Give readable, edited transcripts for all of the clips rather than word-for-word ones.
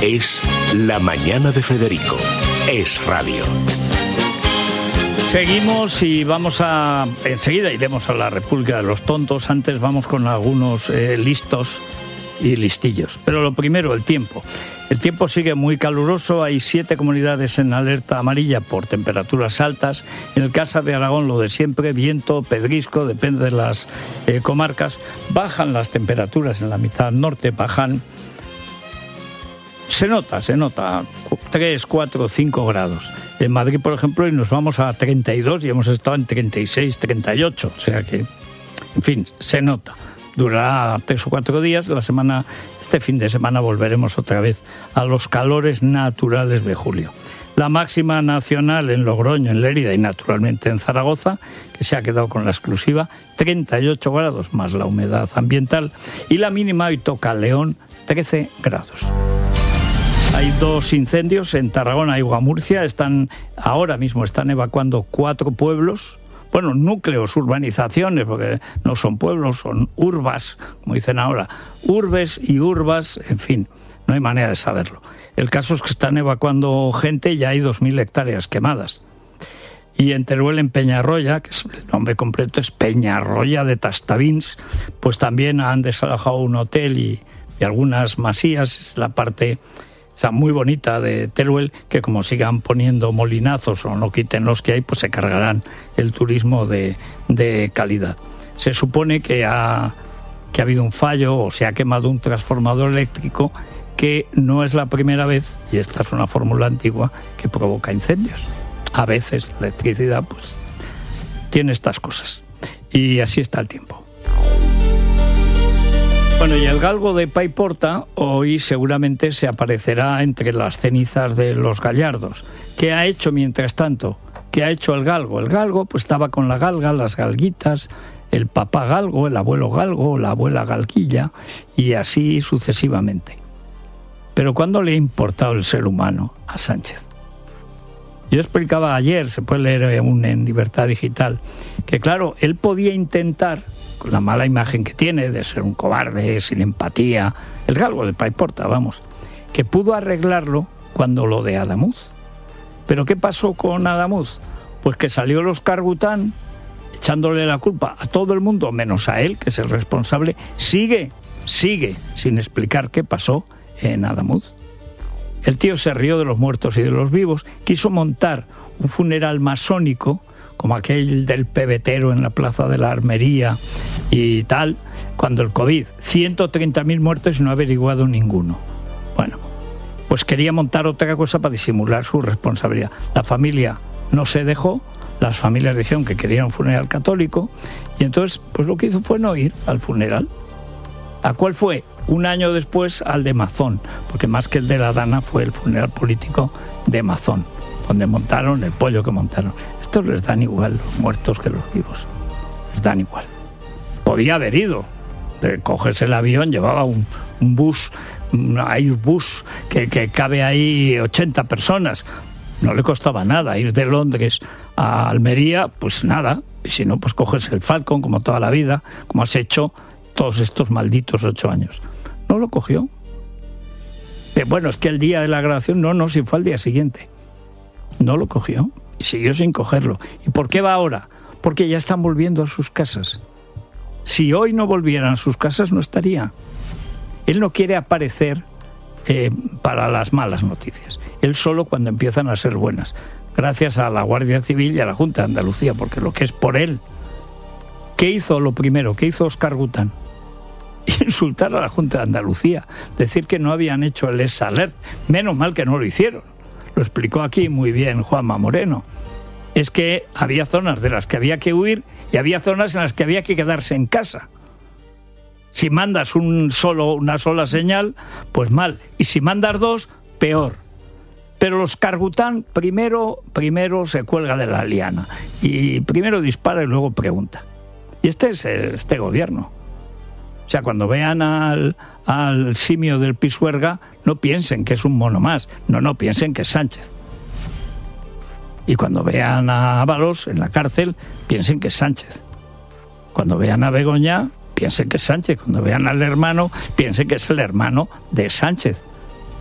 Es La Mañana de Federico. Es radio. Seguimos y enseguida iremos a la República de los Tontos. Antes vamos con algunos listos y listillos. Pero lo primero, el tiempo. El tiempo sigue muy caluroso, hay 7 comunidades en alerta amarilla por temperaturas altas. En el caso de Aragón, lo de siempre, viento, pedrisco, depende de las comarcas. Bajan las temperaturas en la mitad norte, bajan. Se nota 3, 4, 5 grados. En Madrid, por ejemplo, y nos vamos a 32 y hemos estado en 36, 38. O sea que, en fin, se nota. Durará 3 o 4 días. Este fin de semana volveremos otra vez a los calores naturales de julio. La máxima nacional en Logroño, en Lérida y naturalmente en Zaragoza, que se ha quedado con la exclusiva, 38 grados más la humedad ambiental. Y la mínima hoy toca León, 13 grados. Hay 2 incendios en Tarragona y Guamurcia. Ahora mismo están evacuando 4 pueblos. Bueno, núcleos, urbanizaciones, porque no son pueblos, son urbas, como dicen ahora. Urbes y urbas, en fin, no hay manera de saberlo. El caso es que están evacuando gente y ya hay 2.000 hectáreas quemadas. Y en Teruel, en Peñarroya, que el nombre completo es Peñarroya de Tastavins, pues también han desalojado un hotel y algunas masías. Es la parte muy bonita de Teruel, que como sigan poniendo molinazos o no quiten los que hay, pues se cargarán el turismo de calidad. Se supone que ha habido un fallo o se ha quemado un transformador eléctrico, que no es la primera vez, y esta es una fórmula antigua, que provoca incendios. A veces la electricidad pues tiene estas cosas. Y así está el tiempo. Bueno, y el galgo de Paiporta hoy seguramente se aparecerá entre las cenizas de los gallardos. ¿Qué ha hecho mientras tanto? ¿Qué ha hecho el galgo? El galgo pues estaba con la galga, las galguitas, el papá galgo, el abuelo galgo, la abuela galguilla, y así sucesivamente. Pero ¿cuándo le ha importado el ser humano a Sánchez? Yo explicaba ayer, se puede leer en Libertad Digital, que claro, él podía intentar, con la mala imagen que tiene de ser un cobarde, sin empatía, el galgo de Paiporta, vamos, que pudo arreglarlo cuando lo de Adamuz. ¿Pero qué pasó con Adamuz? Pues que salió los Cargután echándole la culpa a todo el mundo, menos a él, que es el responsable. Sigue sin explicar qué pasó en Adamuz. El tío se rió de los muertos y de los vivos, quiso montar un funeral masónico, como aquel del pebetero en la Plaza de la Armería y tal, cuando el COVID, 130.000 muertos y no ha averiguado ninguno. Bueno, pues quería montar otra cosa para disimular su responsabilidad. La familia no se dejó, las familias dijeron que querían un funeral católico, y entonces pues lo que hizo fue no ir al funeral. ¿A cuál fue? Un año después al de Mazón, porque más que el de la Dana fue el funeral político de Mazón, donde montaron el pollo que montaron. Estos les dan igual los muertos que los vivos, les dan igual. Podía haber ido, cogerse el avión, llevaba un bus, un Airbus que cabe ahí 80 personas, no le costaba nada ir de Londres a Almería, pues nada, y si no, pues cogerse el Falcon como toda la vida, como has hecho todos estos malditos 8 años. No lo cogió. Bueno, es que el día de la grabación, no, si fue al día siguiente. No lo cogió y siguió sin cogerlo. ¿Y por qué va ahora? Porque ya están volviendo a sus casas. Si hoy no volvieran a sus casas, no estaría. Él no quiere aparecer para las malas noticias. Él solo cuando empiezan a ser buenas. Gracias a la Guardia Civil y a la Junta de Andalucía, porque lo que es por él. ¿Qué hizo lo primero? ¿Qué hizo Óscar Gután? Insultar a la Junta de Andalucía, decir que no habían hecho el ESALERT. Menos mal que no lo hicieron. Lo explicó aquí muy bien Juanma Moreno. Es que había zonas de las que había que huir y había zonas en las que había que quedarse en casa. Si mandas una sola señal, pues mal. Y si mandas 2, peor. Pero los Cargután primero se cuelga de la liana. Y primero dispara y luego pregunta. Y este es este gobierno. O sea, cuando vean al simio del Pisuerga, no piensen que es un mono más. No, piensen que es Sánchez. Y cuando vean a Ábalos en la cárcel, piensen que es Sánchez. Cuando vean a Begoña, piensen que es Sánchez. Cuando vean al hermano, piensen que es el hermano de Sánchez.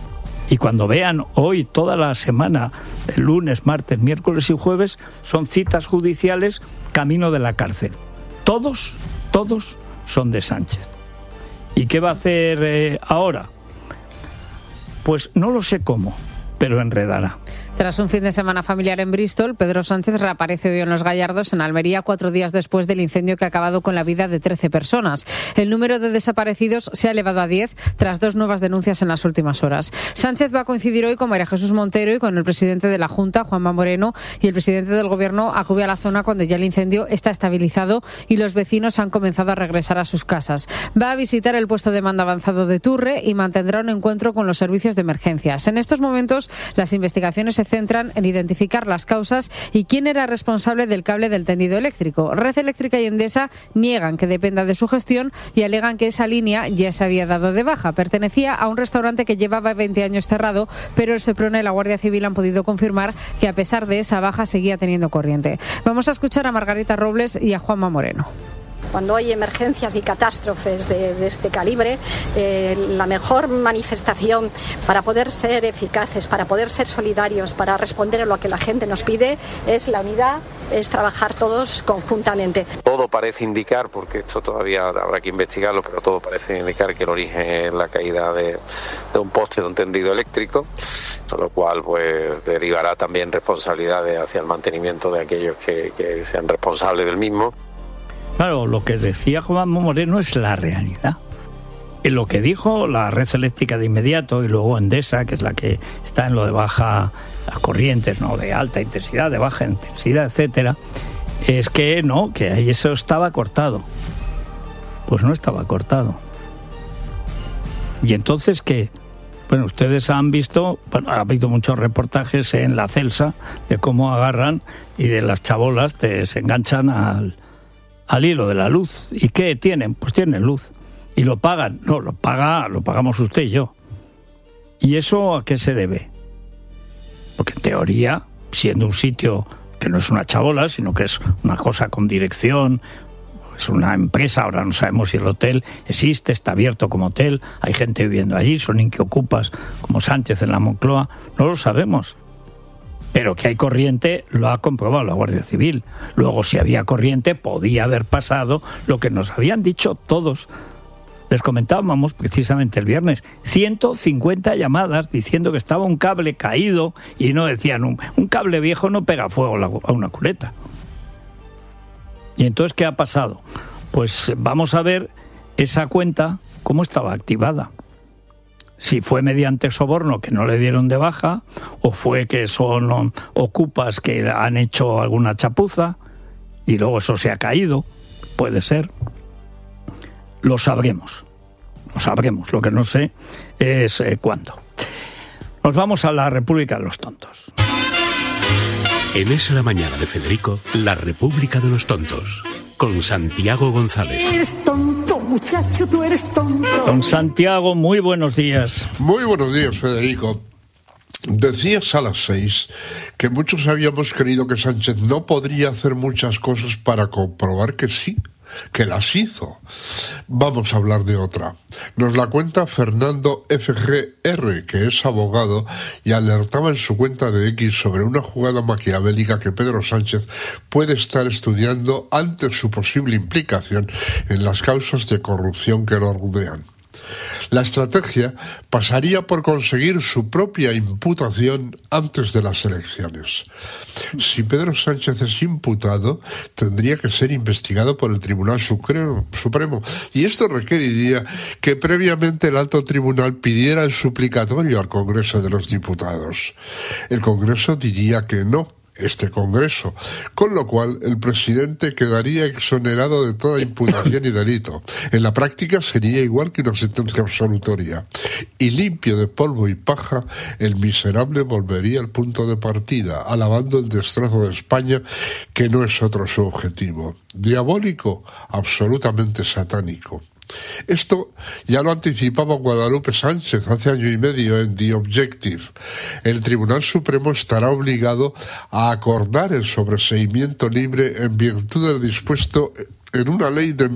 Y cuando vean hoy toda la semana, el lunes, martes, miércoles y jueves, son citas judiciales camino de la cárcel. Todos son de Sánchez. ¿Y qué va a hacer ahora? Pues no lo sé cómo, pero enredará. Tras un fin de semana familiar en Bristol, Pedro Sánchez reaparece hoy en Los Gallardos, en Almería, 4 días después del incendio que ha acabado con la vida de 13 personas. El número de desaparecidos se ha elevado a 10 tras 2 nuevas denuncias en las últimas horas. Sánchez va a coincidir hoy con María Jesús Montero y con el presidente de la Junta, Juanma Moreno, y el presidente del Gobierno acude a la zona cuando ya el incendio está estabilizado y los vecinos han comenzado a regresar a sus casas. Va a visitar el puesto de mando avanzado de Turre y mantendrá un encuentro con los servicios de emergencias. En estos momentos, las investigaciones se centran en identificar las causas y quién era responsable del cable del tendido eléctrico. Red Eléctrica y Endesa niegan que dependa de su gestión y alegan que esa línea ya se había dado de baja. Pertenecía a un restaurante que llevaba 20 años cerrado, pero el Seprona y la Guardia Civil han podido confirmar que a pesar de esa baja seguía teniendo corriente. Vamos a escuchar a Margarita Robles y a Juanma Moreno. Cuando hay emergencias y catástrofes de este calibre, la mejor manifestación para poder ser eficaces, para poder ser solidarios, para responder a lo que la gente nos pide, es la unidad, es trabajar todos conjuntamente. Todo parece indicar, porque esto todavía habrá que investigarlo, pero todo parece indicar que el origen es la caída de un poste de un tendido eléctrico, con lo cual pues derivará también responsabilidades hacia el mantenimiento de aquellos que sean responsables del mismo. Claro, lo que decía Juanma Moreno es la realidad. Y lo que dijo la Red Eléctrica de inmediato y luego Endesa, que es la que está en lo de baja corrientes, no de alta intensidad, de baja intensidad, etcétera, es que no, que ahí eso estaba cortado. Pues no estaba cortado. Y entonces, ¿qué? Bueno, ustedes han visto, ha habido muchos reportajes en la Celsa de cómo agarran y de las chabolas se enganchan al hilo de la luz. ¿Y qué tienen? Pues tienen luz. ¿Y lo pagan? No, lo pagamos usted y yo. ¿Y eso a qué se debe? Porque en teoría, siendo un sitio que no es una chabola, sino que es una cosa con dirección, es una empresa, ahora no sabemos si el hotel existe, está abierto como hotel, hay gente viviendo allí, son inquiocupas como Sánchez en la Moncloa, no lo sabemos. Pero que hay corriente lo ha comprobado la Guardia Civil. Luego, si había corriente, podía haber pasado lo que nos habían dicho todos. Les comentábamos precisamente el viernes, 150 llamadas diciendo que estaba un cable caído y no decían, un cable viejo no pega fuego a una culeta. ¿Y entonces qué ha pasado? Pues vamos a ver esa cuenta cómo estaba activada. Si fue mediante soborno que no le dieron de baja, o fue que son ocupas que han hecho alguna chapuza y luego eso se ha caído, puede ser. Lo sabremos. Lo que no sé es cuándo. Nos vamos a la República de los Tontos. En Es la Mañana de Federico, la República de los Tontos, con Santiago González. Eres tonto, muchacho, tú eres tonto. Don Santiago, muy buenos días. Muy buenos días, Federico. Decías a las 6 que muchos habíamos creído que Sánchez no podría hacer muchas cosas para comprobar que sí, que las hizo. Vamos a hablar de otra. Nos la cuenta Fernando FGR, que es abogado, y alertaba en su cuenta de X sobre una jugada maquiavélica que Pedro Sánchez puede estar estudiando ante su posible implicación en las causas de corrupción que lo rodean. La estrategia pasaría por conseguir su propia imputación antes de las elecciones. Si Pedro Sánchez es imputado, tendría que ser investigado por el Tribunal Supremo, y esto requeriría que previamente el alto tribunal pidiera el suplicatorio al Congreso de los Diputados. El Congreso diría que no, este Congreso, con lo cual el presidente quedaría exonerado de toda imputación y delito. En la práctica sería igual que una sentencia absolutoria. Y limpio de polvo y paja, el miserable volvería al punto de partida, alabando el destrozo de España, que no es otro su objetivo. Diabólico, absolutamente satánico. Esto ya lo anticipaba Guadalupe Sánchez hace año y medio en The Objective. El Tribunal Supremo estará obligado a acordar el sobreseimiento libre en virtud del dispuesto en una ley de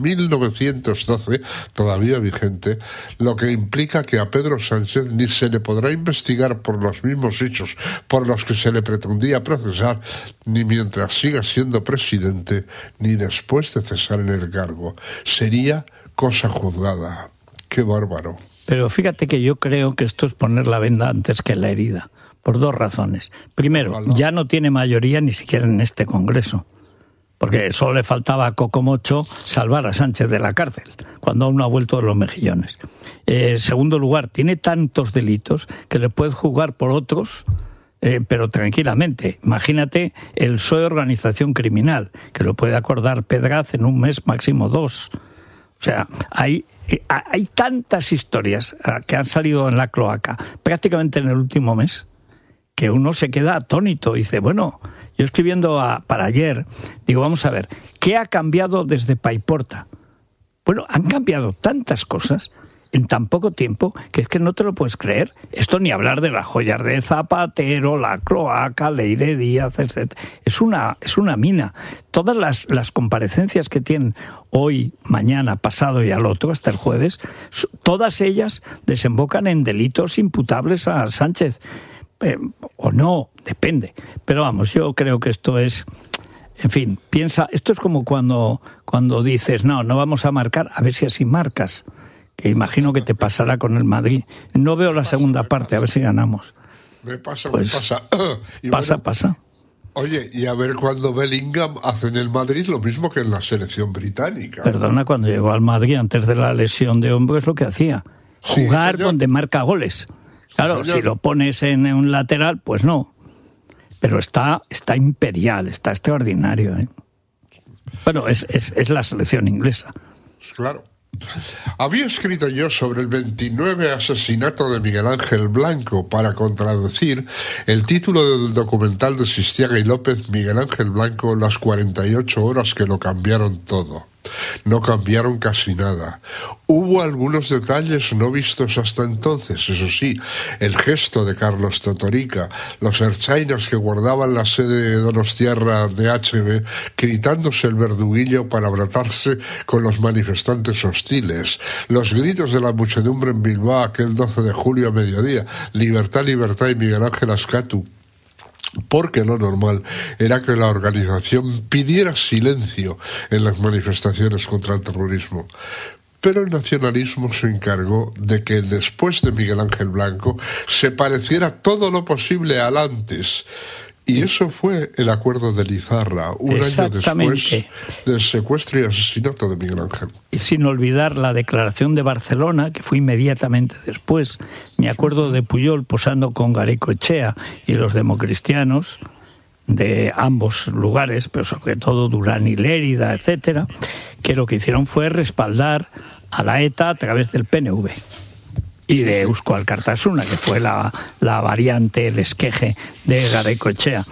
1912, todavía vigente, lo que implica que a Pedro Sánchez ni se le podrá investigar por los mismos hechos por los que se le pretendía procesar, ni mientras siga siendo presidente, ni después de cesar en el cargo. Sería cosa juzgada. ¡Qué bárbaro! Pero fíjate que yo creo que esto es poner la venda antes que la herida, por dos razones. Primero, ya no tiene mayoría ni siquiera en este Congreso, porque solo le faltaba a Coco Mocho salvar a Sánchez de la cárcel, cuando aún no ha vuelto de los mejillones. Segundo lugar, tiene tantos delitos que le puedes juzgar por otros, pero tranquilamente. Imagínate el PSOE organización criminal, que lo puede acordar Pedraz en un mes, máximo 2. O sea, hay tantas historias que han salido en la cloaca prácticamente en el último mes que uno se queda atónito y dice, bueno, yo escribiendo para ayer, digo, vamos a ver, ¿qué ha cambiado desde Paiporta? Bueno, han cambiado tantas cosas en tan poco tiempo que es que no te lo puedes creer. Esto ni hablar de las joyas de Zapatero, la cloaca, ley de Díaz, etc. Es una mina. Todas las comparecencias que tienen hoy, mañana, pasado y al otro, hasta el jueves, todas ellas desembocan en delitos imputables a Sánchez. O no, depende. Pero vamos, yo creo que esto es... En fin, piensa, esto es como cuando dices, no vamos a marcar, a ver si así marcas. Que imagino que te pasará con el Madrid. No veo la segunda parte, a ver si ganamos. Me pasa. Y pasa. Oye, y a ver cuando Bellingham hace en el Madrid lo mismo que en la selección británica. Perdona, cuando llegó al Madrid antes de la lesión de hombro es lo que hacía. Jugar donde marca goles. Claro, si lo pones en un lateral, pues no. Pero está imperial, está extraordinario, ¿eh? Bueno, es la selección inglesa. Claro. Había escrito yo sobre el 29 asesinato de Miguel Ángel Blanco para contradecir el título del documental de Sistiaga y López, Miguel Ángel Blanco, las 48 horas que lo cambiaron todo. No cambiaron casi nada. Hubo algunos detalles no vistos hasta entonces, eso sí, el gesto de Carlos Totorica, los ertzainas que guardaban la sede de Donostiarra de HB, gritándose el verduguillo para abratarse con los manifestantes hostiles, los gritos de la muchedumbre en Bilbao aquel 12 de julio a mediodía, libertad, libertad y Miguel Ángel Ascatu. Porque lo normal era que la organización pidiera silencio en las manifestaciones contra el terrorismo. Pero el nacionalismo se encargó de que el después de Miguel Ángel Blanco se pareciera todo lo posible al antes. Y eso fue el acuerdo de Lizarra, un año después del secuestro y asesinato de Miguel Ángel. Y sin olvidar la declaración de Barcelona, que fue inmediatamente después. Me acuerdo de Pujol posando con Garaikoetxea y los democristianos de ambos lugares, pero sobre todo Durán y Lérida, etcétera, que lo que hicieron fue respaldar a la ETA a través del PNV. Y de Eusko Alkartasuna, que fue la variante, el esqueje de Garaikoetxea.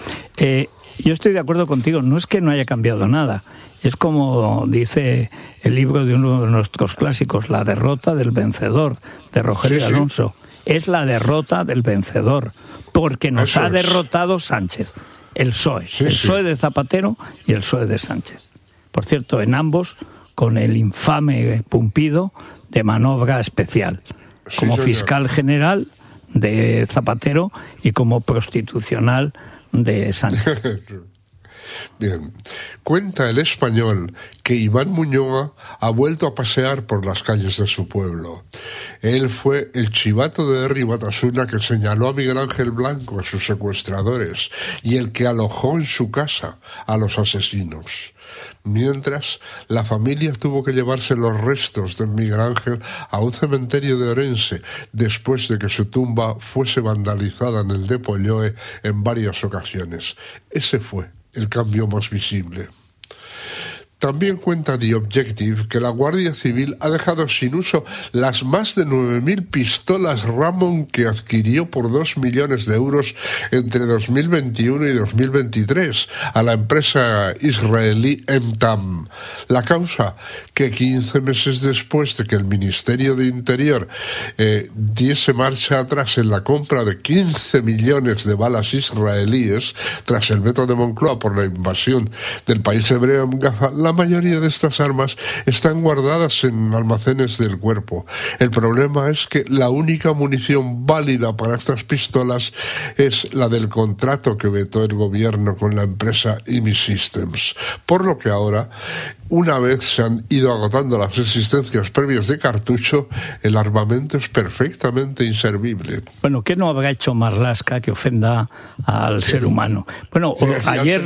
Yo estoy de acuerdo contigo, no es que no haya cambiado nada, es como dice el libro de uno de nuestros clásicos, La derrota del vencedor, de Rogelio Alonso. Es la derrota del vencedor, porque nos ha derrotado Sánchez, el PSOE, el PSOE de Zapatero y el PSOE de Sánchez. Por cierto, en ambos con el infame Pumpido de manobra especial. Como fiscal general de Zapatero y como prostitucional de Sánchez. Bien. Cuenta el Español que Iván Muñoa ha vuelto a pasear por las calles de su pueblo. Él fue el chivato de Herri Batasuna que señaló a Miguel Ángel Blanco, a sus secuestradores, y el que alojó en su casa a los asesinos. Mientras, la familia tuvo que llevarse los restos de Miguel Ángel a un cementerio de Orense, después de que su tumba fuese vandalizada en el de Polloe en varias ocasiones. Ese fue el cambio más visible. También cuenta The Objective que la Guardia Civil ha dejado sin uso las más de 9.000 pistolas Ramon que adquirió por 2 millones de euros entre 2021 y 2023 a la empresa israelí Emtam. La causa, que 15 meses después de que el Ministerio de Interior diese marcha atrás en la compra de 15 millones de balas israelíes tras el veto de Moncloa por la invasión del país hebreo en Gaza, la La mayoría de estas armas están guardadas en almacenes del cuerpo. El problema es que la única munición válida para estas pistolas es la del contrato que vetó el gobierno con la empresa IMI Systems. Por lo que ahora, una vez se han ido agotando las existencias previas de cartucho, el armamento es perfectamente inservible. Bueno, ¿qué no habrá hecho Marlaska que ofenda al ser humano? Bueno, ayer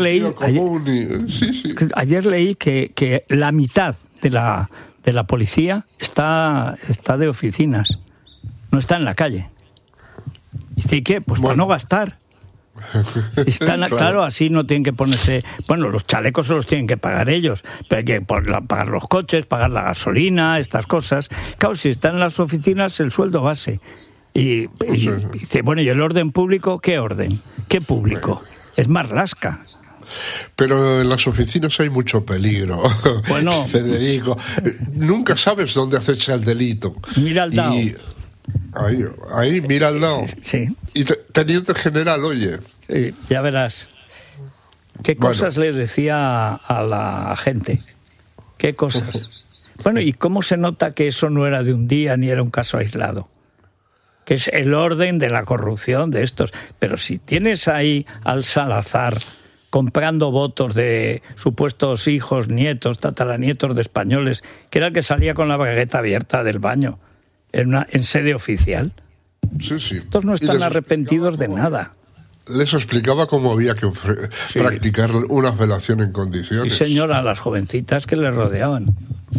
leí que la mitad de la policía está de oficinas, no está en la calle. ¿Y qué? Pues bueno, para no gastar. Claro, así no tienen que ponerse. Bueno, los chalecos se los tienen que pagar ellos, pero hay que pagar los coches, pagar la gasolina, estas cosas. Claro, si están en las oficinas, el sueldo base. Y dice, bueno, ¿y el orden público? ¿Qué orden? ¿Qué público? Es Marlaska. Pero en las oficinas hay mucho peligro. Bueno, Federico, nunca sabes dónde acecha el delito. Mira al Dao. Ahí, mira al lado. Sí. Y teniente general, oye. Sí, ya verás. ¿Qué cosas le decía a la gente? ¿Qué cosas? Bueno, ¿y cómo se nota que eso no era de un día ni era un caso aislado? Que es el orden de la corrupción de estos. Pero si tienes ahí al Salazar comprando votos de supuestos hijos, nietos, tataranietos de españoles, que era el que salía con la bragueta abierta del baño en sede oficial. Sí, sí. Estos no están arrepentidos de nada. Les explicaba cómo había que practicar una felación en condiciones. Sí, señora, a las jovencitas que le rodeaban.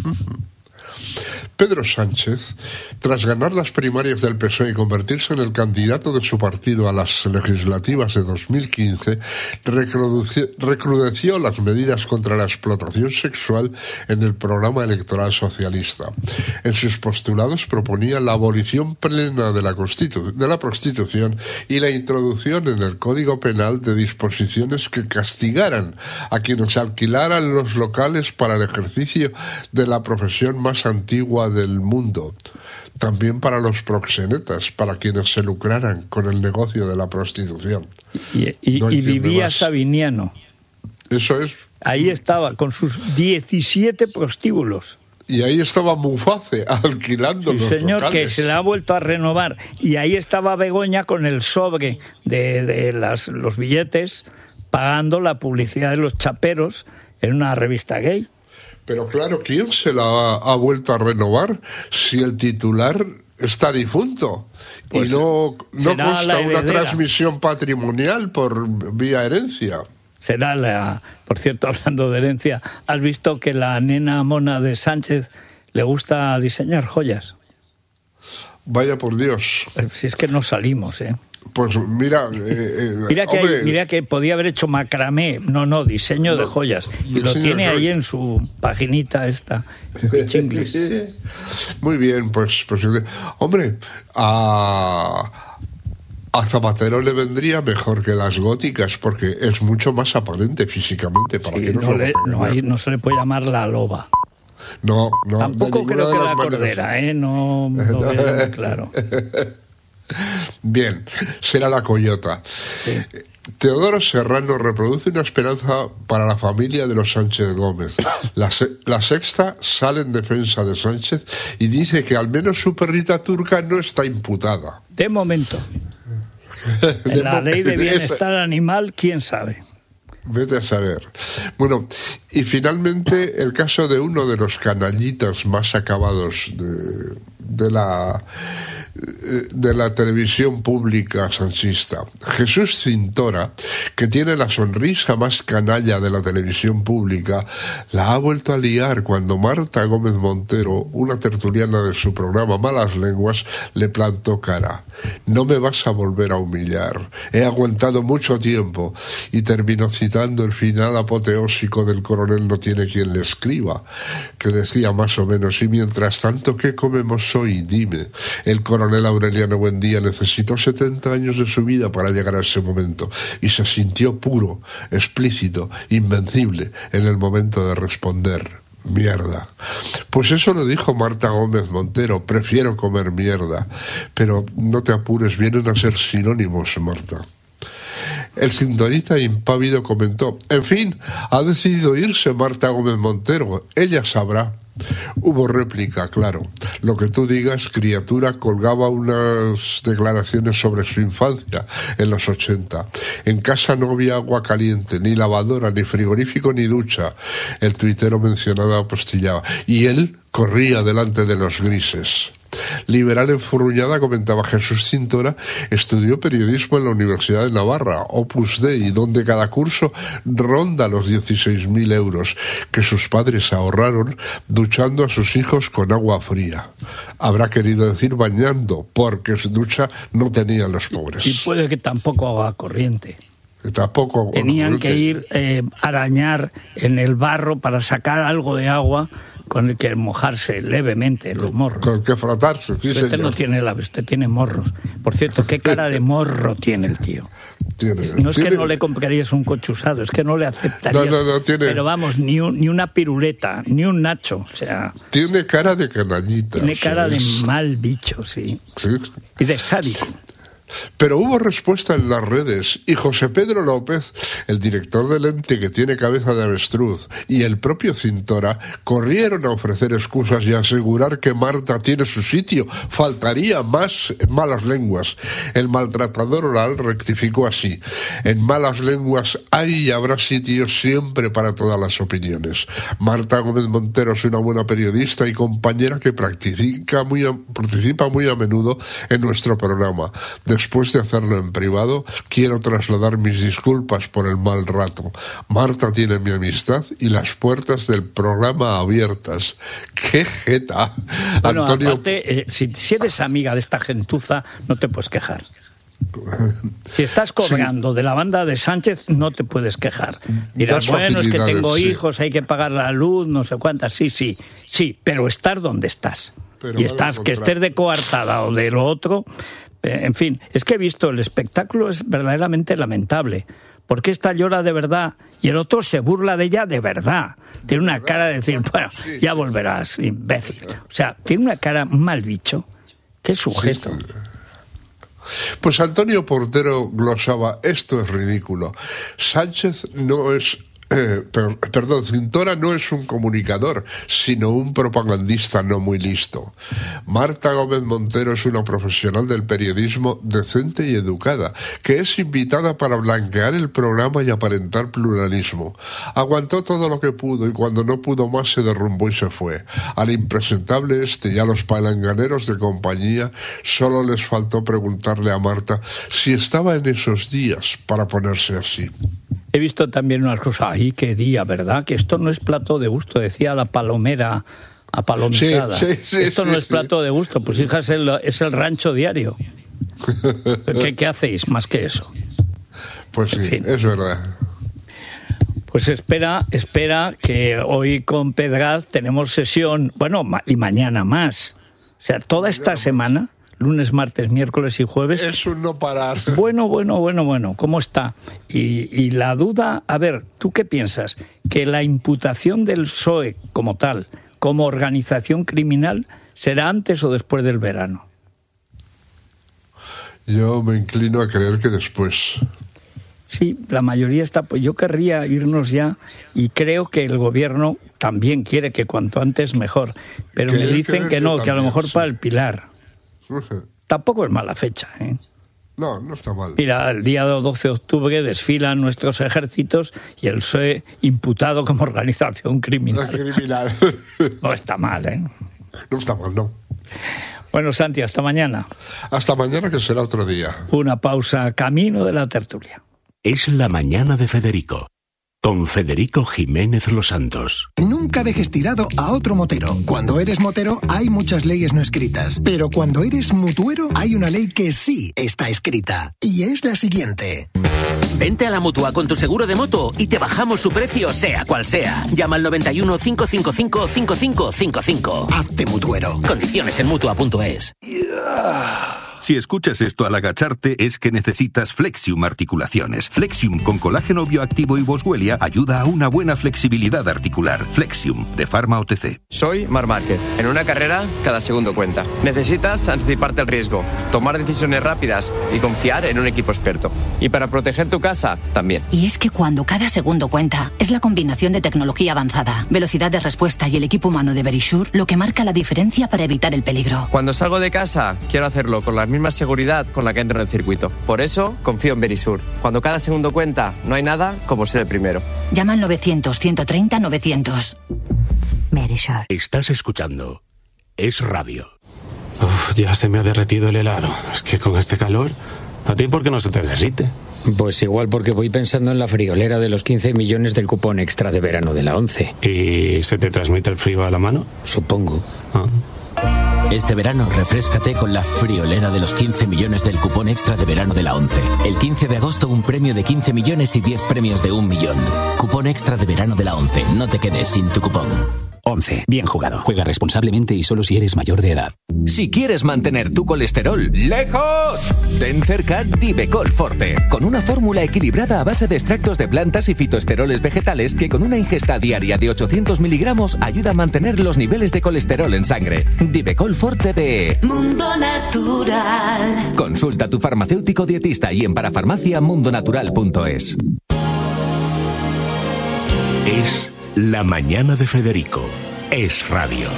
Pedro Sánchez, tras ganar las primarias del PSOE y convertirse en el candidato de su partido a las legislativas de 2015, recrudeció las medidas contra la explotación sexual en el programa electoral socialista. En sus postulados proponía la abolición plena de la prostitución y la introducción en el Código Penal de disposiciones que castigaran a quienes alquilaran los locales para el ejercicio de la profesión más antigua del mundo. También para los proxenetas, para quienes se lucraran con el negocio de la prostitución. Y vivía Sabiniano. Eso es. Ahí estaba, con sus 17 prostíbulos. Y ahí estaba Muface, alquilando los señor, locales. Que se le ha vuelto a renovar. Y ahí estaba Begoña con el sobre de los billetes, pagando la publicidad de los chaperos en una revista gay. Pero claro, ¿quién se la ha vuelto a renovar si el titular está difunto? Pues y no consta una transmisión patrimonial por vía herencia. Será por cierto, hablando de herencia, ¿has visto que la nena mona de Sánchez le gusta diseñar joyas? Vaya por Dios. Si es que no salimos, ¿eh? Pues mira... mira que podía haber hecho macramé, diseño de joyas. Y lo tiene ahí en su paginita esta, Chinglis. Muy bien, pues hombre, a Zapatero le vendría mejor que las góticas, porque es mucho más aparente físicamente. ¿Para qué no se le puede llamar la loba. No. Tampoco creo que la cordera, no lo veo muy claro. Bien, será la coyota. Sí. Teodoro Serrano reproduce una esperanza para la familia de los Sánchez Gómez. La Sexta sale en defensa de Sánchez y dice que al menos su perrita turca no está imputada. De momento. En la ley de bienestar animal, ¿quién sabe? Vete a saber. Bueno, y finalmente el caso de uno de los canallitas más acabados de la televisión pública sanchista. Jesús Cintora, que tiene la sonrisa más canalla de la televisión pública, la ha vuelto a liar cuando Marta Gómez Montero, una tertuliana de su programa Malas Lenguas, le plantó cara. No me vas a volver a humillar. He aguantado mucho tiempo, y terminó citando el final apoteósico del Coronel No tiene quien le escriba, que decía más o menos: y mientras tanto, ¿qué comemos hoy? Dime. El coronel Aureliano Buendía necesitó 70 años de su vida para llegar a ese momento, y se sintió puro, explícito, invencible en el momento de responder: mierda. Pues eso lo dijo Marta Gómez Montero: prefiero comer mierda. Pero no te apures, vienen a ser sinónimos, Marta. El cintonista impávido comentó: en fin, ha decidido irse Marta Gómez Montero, ella sabrá. Hubo réplica, claro. Lo que tú digas, criatura, colgaba unas declaraciones sobre su infancia en los 80. En casa no había agua caliente, ni lavadora, ni frigorífico, ni ducha. El tuitero mencionado apostillaba. Y él corría delante de los grises. Liberal enfurruñada, comentaba: Jesús Cintora estudió periodismo en la Universidad de Navarra, Opus Dei, donde cada curso ronda los 16.000 euros que sus padres ahorraron duchando a sus hijos con agua fría. Habrá querido decir bañando, porque su ducha no tenían los pobres. Y puede que tampoco agua corriente. Tampoco tenían que ir arañar en el barro para sacar algo de agua con el que mojarse levemente los morros. Con el que frotarse, sí, usted no tiene usted tiene morros. Por cierto, ¿qué cara de morro tiene el tío? No es que no le comprarías un coche usado, es que no le aceptarías. No, tiene... Pero vamos, ni una piruleta, ni un nacho, o sea... Tiene cara de canallita. Tiene cara de mal bicho, sí. Y de sádico. Pero hubo respuesta en las redes y José Pedro López, el director del ente que tiene cabeza de avestruz, y el propio Cintora corrieron a ofrecer excusas y a asegurar que Marta tiene su sitio. Faltaría más en malas lenguas. El maltratador oral rectificó así: en malas lenguas hay y habrá sitios siempre para todas las opiniones. Marta Gómez Montero es una buena periodista y compañera que participa muy a menudo en nuestro programa. Después de hacerlo en privado, quiero trasladar mis disculpas por el mal rato. Marta tiene mi amistad y las puertas del programa abiertas. ¡Qué jeta! Bueno, Antonio... aparte, si eres amiga de esta gentuza, no te puedes quejar. Si estás cobrando de la banda de Sánchez, no te puedes quejar. Dirás, bueno, es que tengo hijos, hay que pagar la luz, no sé cuántas. Sí, pero estar donde estás. Y estás, que estés de coartada o de lo otro... En fin, es que he visto, el espectáculo es verdaderamente lamentable. Porque esta llora de verdad y el otro se burla de ella de verdad. Tiene una cara de decir, bueno, ya volverás, imbécil. O sea, tiene una cara mal bicho. Qué sujeto. Sí. Pues Antonio Portero glosaba: esto es ridículo. Sánchez no es... Cintora no es un comunicador, sino un propagandista no muy listo. Marta Gómez Montero es una profesional del periodismo decente y educada, que es invitada para blanquear el programa y aparentar pluralismo. Aguantó todo lo que pudo y cuando no pudo más se derrumbó y se fue. Al impresentable y a los palanganeros de compañía solo les faltó preguntarle a Marta si estaba en esos días para ponerse así. He visto también unas cosas, ¡ay, qué día!, ¿verdad? Que esto no es plato de gusto, decía la palomera apalomizada. Esto no es plato de gusto, pues hija, es el rancho diario. ¿Qué hacéis más que eso? Pues sí, en fin. Es verdad. Pues espera que hoy con Pedraz tenemos sesión, bueno, y mañana más. O sea, toda esta semana... Lunes, martes, miércoles y jueves. Es un no parar. Bueno, ¿cómo está? Y la duda, a ver, ¿tú qué piensas? ¿Que la imputación del PSOE como tal, como organización criminal, será antes o después del verano? Yo me inclino a creer que después. Sí, la mayoría está... Pues yo querría irnos ya y creo que el gobierno también quiere que cuanto antes mejor. Pero me dicen que no, también, que a lo mejor sí. Para el Pilar. Tampoco es mala fecha, ¿eh? No está mal. Mira, el día 12 de octubre desfilan nuestros ejércitos y el PSOE imputado como organización criminal. No está mal, ¿eh? No está mal, no. Bueno, Santi, hasta mañana. Hasta mañana, que será otro día. Una pausa, camino de la tertulia. Es la mañana de Federico. Con Federico Jiménez Los Santos. Nunca dejes tirado a otro motero. Cuando eres motero hay muchas leyes no escritas, pero cuando eres mutuero hay una ley que sí está escrita, y es la siguiente. Vente a la Mutua con tu seguro de moto y te bajamos su precio sea cual sea. Llama al 91 555 5555. Hazte mutuero. Condiciones en Mutua.es. Yeah. Si escuchas esto al agacharte es que necesitas Flexium Articulaciones. Flexium con colágeno bioactivo y boswellia ayuda a una buena flexibilidad articular. Flexium, de Pharma OTC. Soy Marc Márquez. En una carrera, cada segundo cuenta. Necesitas anticiparte al riesgo, tomar decisiones rápidas y confiar en un equipo experto. Y para proteger tu casa, también. Y es que cuando cada segundo cuenta, es la combinación de tecnología avanzada, velocidad de respuesta y el equipo humano de Verisure lo que marca la diferencia para evitar el peligro. Cuando salgo de casa, quiero hacerlo con la misma seguridad con la que entro en el circuito. Por eso, confío en Verisure. Cuando cada segundo cuenta, no hay nada como ser el primero. Llama al 900-130-900. Verisure. Estás escuchando Es Radio. Uf, ya se me ha derretido el helado. Es que con este calor, ¿a ti por qué no se te derrite? Pues igual porque voy pensando en la friolera de los 15 millones del cupón extra de verano de la 11. ¿Y se te transmite el frío a la mano? Supongo. Este verano refréscate con la friolera de los 15 millones del cupón extra de verano de la 11. El 15 de agosto un premio de 15 millones y 10 premios de 1 millón. Cupón extra de verano de la 11. No te quedes sin tu cupón. 11. Bien jugado. Juega responsablemente y solo si eres mayor de edad. Si quieres mantener tu colesterol lejos, ten cerca Divecol Forte, con una fórmula equilibrada a base de extractos de plantas y fitoesteroles vegetales que con una ingesta diaria de 800 miligramos ayuda a mantener los niveles de colesterol en sangre. Divecol Forte de Mundo Natural. Consulta a tu farmacéutico dietista y en parafarmacia mundonatural.es. Es La Mañana de Federico. Es Radio.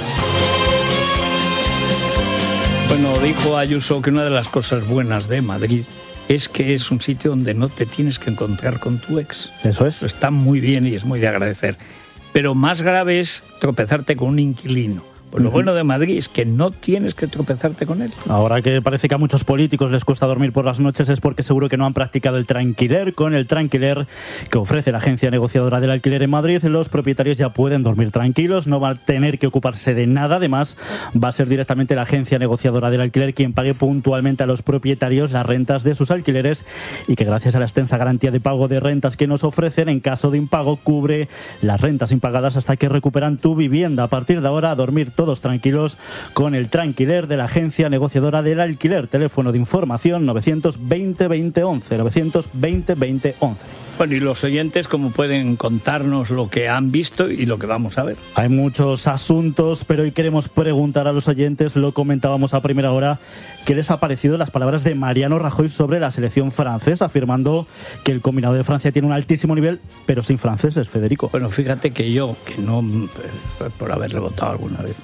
Bueno, dijo Ayuso que una de las cosas buenas de Madrid es que es un sitio donde no te tienes que encontrar con tu ex. Eso es. Está muy bien y es muy de agradecer. Pero más grave es tropezarte con un inquilino. Pues lo bueno de Madrid es que no tienes que tropezarte con él. Ahora que parece que a muchos políticos les cuesta dormir por las noches es porque seguro que no han practicado el tranquiler. Con el tranquiler que ofrece la agencia negociadora del alquiler en Madrid, los propietarios ya pueden dormir tranquilos, no van a tener que ocuparse de nada. Además, va a ser directamente la agencia negociadora del alquiler quien pague puntualmente a los propietarios las rentas de sus alquileres y que gracias a la extensa garantía de pago de rentas que nos ofrecen, en caso de impago, cubre las rentas impagadas hasta que recuperan tu vivienda. A partir de ahora, a dormir todos tranquilos con el tranquiler de la agencia negociadora del alquiler. Teléfono de información 920-2011, 920-2011. Bueno, y los oyentes, ¿cómo pueden contarnos lo que han visto y lo que vamos a ver? Hay muchos asuntos, pero hoy queremos preguntar a los oyentes, lo comentábamos a primera hora, ¿qué les ha parecido las palabras de Mariano Rajoy sobre la selección francesa, afirmando que el combinado de Francia tiene un altísimo nivel, pero sin franceses, Federico? Bueno, fíjate que yo, que no, por haberle votado alguna vez,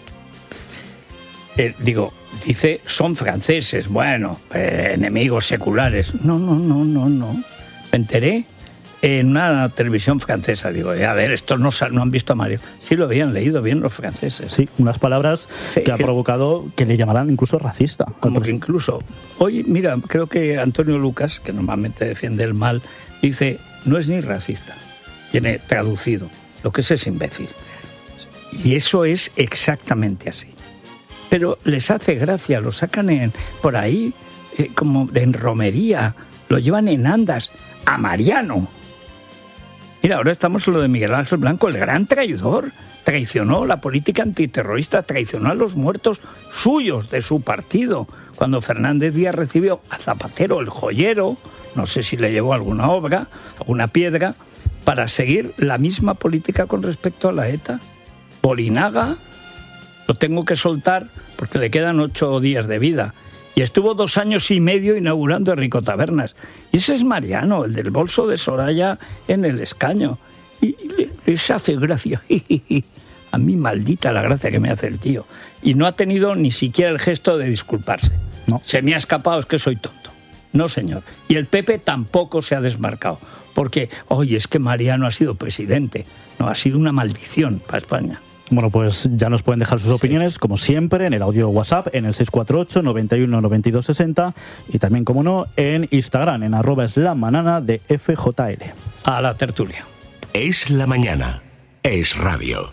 digo, dice, son franceses, bueno, enemigos seculares. No. Me enteré en una televisión francesa. Digo, a ver, estos no han visto a Mario. Sí lo habían leído bien los franceses. Sí, unas palabras que ha provocado que le llamaran incluso racista. Como que incluso... Hoy, mira, creo que Antonio Lucas, que normalmente defiende el mal, dice, no es ni racista. Tiene traducido. Lo que es imbécil. Y eso es exactamente así. Pero les hace gracia, lo sacan por ahí como en romería, lo llevan en andas a Mariano. Mira, ahora estamos en lo de Miguel Ángel Blanco, el gran traidor. Traicionó la política antiterrorista, traicionó a los muertos suyos de su partido. Cuando Fernández Díaz recibió a Zapatero, el joyero, no sé si le llevó alguna obra, alguna piedra, para seguir la misma política con respecto a la ETA. Bolinaga lo tengo que soltar porque le quedan 8 días de vida. Y estuvo 2 años y medio inaugurando Rico Tabernas. Y ese es Mariano, el del bolso de Soraya en el escaño. Y les hace gracia. A mí maldita la gracia que me hace el tío. Y no ha tenido ni siquiera el gesto de disculparse. No. Se me ha escapado, es que soy tonto. No, señor. Y el PP tampoco se ha desmarcado. Porque, oye, es que Mariano ha sido presidente. No, ha sido una maldición para España. Bueno, pues ya nos pueden dejar sus opiniones, como siempre, en el audio WhatsApp, en el 648 91 92 60 y también, como no, en Instagram, en @eslamanana de FJL. A la tertulia. Es la mañana. Es radio.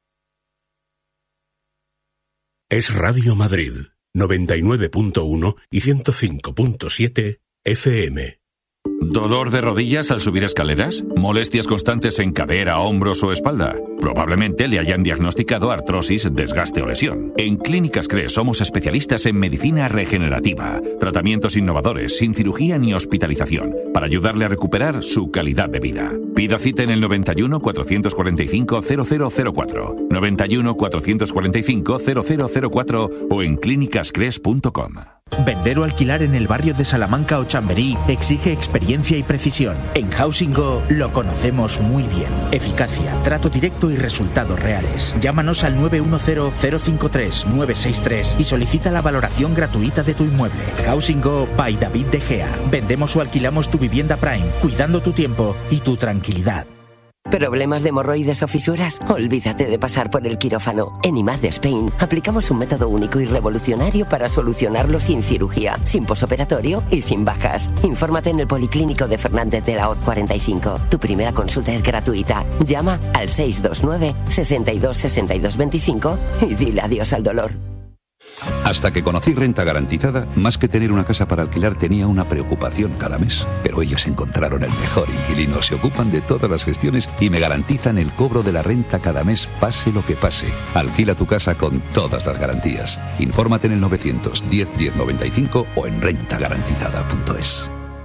Es Radio Madrid, 99.1 y 105.7 FM. ¿Dolor de rodillas al subir escaleras? ¿Molestias constantes en cadera, hombros o espalda? Probablemente le hayan diagnosticado artrosis, desgaste o lesión. En Clínicas CRES somos especialistas en medicina regenerativa, tratamientos innovadores, sin cirugía ni hospitalización, para ayudarle a recuperar su calidad de vida. Pida cita en el 91 445 0004, 91 445 0004 o en clínicascres.com. Vender o alquilar en el barrio de Salamanca o Chamberí exige experiencia y precisión. En Housing Go lo conocemos muy bien. Eficacia, trato directo y resultados reales. Llámanos al 910-053-963 y solicita la valoración gratuita de tu inmueble. Housing Go by David De Gea. Vendemos o alquilamos tu vivienda Prime, cuidando tu tiempo y tu tranquilidad. ¿Problemas de hemorroides o fisuras? Olvídate de pasar por el quirófano. En IMAD de Spain aplicamos un método único y revolucionario para solucionarlo sin cirugía, sin posoperatorio y sin bajas. Infórmate en el Policlínico de Fernández de la Hoz 45. Tu primera consulta es gratuita. Llama al 629 62 62 25 y dile adiós al dolor. Hasta que conocí Renta Garantizada, más que tener una casa para alquilar tenía una preocupación cada mes. Pero ellos encontraron el mejor inquilino, se ocupan de todas las gestiones y me garantizan el cobro de la renta cada mes, pase lo que pase. Alquila tu casa con todas las garantías. Infórmate en el 910 1095 o en rentagarantizada.es.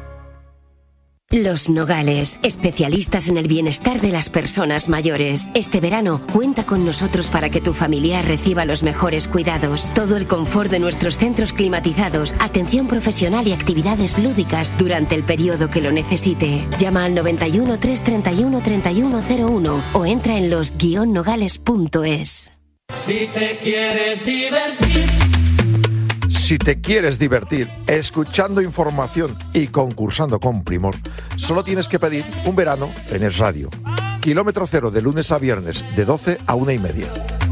Los Nogales, especialistas en el bienestar de las personas mayores. Este verano, cuenta con nosotros para que tu familiar reciba los mejores cuidados. Todo el confort de nuestros centros climatizados, atención profesional y actividades lúdicas durante el periodo que lo necesite. Llama al 91 331 3101 o entra en los-nogales.es. Si te quieres divertir. Si te quieres divertir escuchando información y concursando con primor, solo tienes que pedir un verano en Es Radio. Kilómetro cero de lunes a viernes de 12 a 1:30.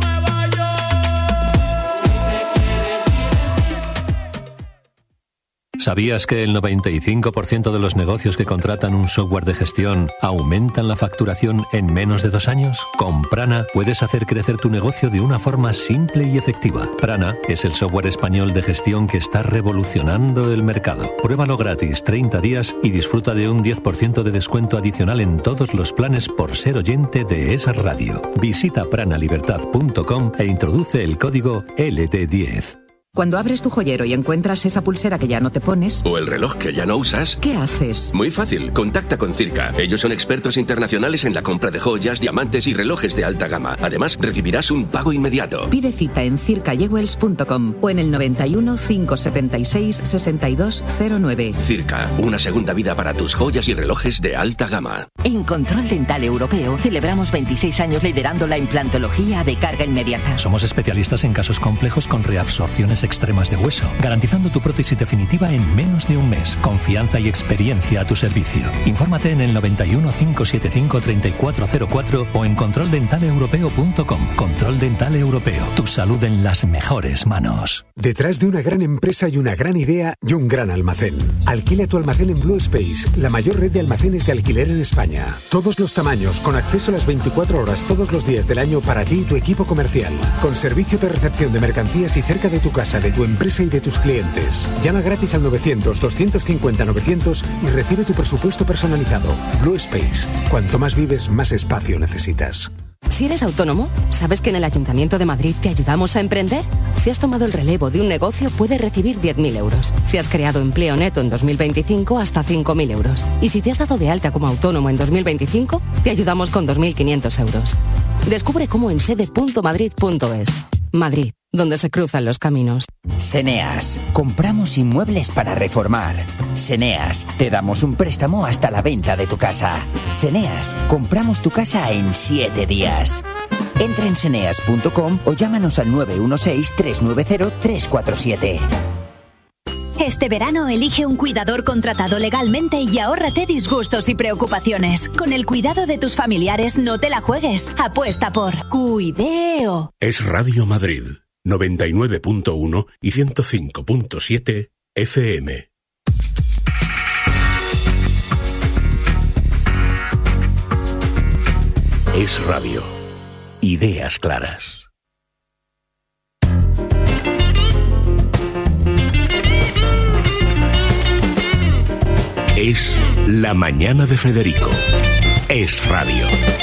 ¿Sabías que el 95% de los negocios que contratan un software de gestión aumentan la facturación en menos de 2 años? Con Prana puedes hacer crecer tu negocio de una forma simple y efectiva. Prana es el software español de gestión que está revolucionando el mercado. Pruébalo gratis 30 días y disfruta de un 10% de descuento adicional en todos los planes por ser oyente de Es Radio. Visita pranalibertad.com e introduce el código LT10. Cuando abres tu joyero y encuentras esa pulsera que ya no te pones... O el reloj que ya no usas... ¿Qué haces? Muy fácil, contacta con Circa. Ellos son expertos internacionales en la compra de joyas, diamantes y relojes de alta gama. Además, recibirás un pago inmediato. Pide cita en circajewels.com o en el 91 576 6209. Circa, una segunda vida para tus joyas y relojes de alta gama. En Control Dental Europeo celebramos 26 años liderando la implantología de carga inmediata. Somos especialistas en casos complejos con reabsorciones extremas de hueso, garantizando tu prótesis definitiva en menos de un mes. Confianza y experiencia a tu servicio. Infórmate en el 91 575 3404 o en controldentaleeuropeo.com. Control Dental Europeo. Tu salud en las mejores manos. Detrás de una gran empresa y una gran idea y un gran almacén. Alquila tu almacén en Blue Space, la mayor red de almacenes de alquiler en España. Todos los tamaños, con acceso a las 24 horas todos los días del año para ti y tu equipo comercial. Con servicio de recepción de mercancías y cerca de tu casa, de tu empresa y de tus clientes. Llama gratis al 900-250-900 y recibe tu presupuesto personalizado. Blue Space. Cuanto más vives, más espacio necesitas. Si eres autónomo, ¿sabes que en el Ayuntamiento de Madrid te ayudamos a emprender? Si has tomado el relevo de un negocio, puedes recibir 10.000 euros. Si has creado empleo neto en 2025, hasta 5.000 euros. Y si te has dado de alta como autónomo en 2025, te ayudamos con 2.500 euros. Descubre cómo en sede.madrid.es. Madrid, donde se cruzan los caminos. Seneas, compramos inmuebles para reformar. Seneas, te damos un préstamo hasta la venta de tu casa. Seneas, compramos tu casa en 7 días. Entra en seneas.com o llámanos al 916-390-347. Este verano elige un cuidador contratado legalmente y ahórrate disgustos y preocupaciones. Con el cuidado de tus familiares no te la juegues. Apuesta por Cuideo. Es Radio Madrid, 99.1 y 105.7 FM. Es Radio. Ideas claras. Es La mañana de Federico. Es radio.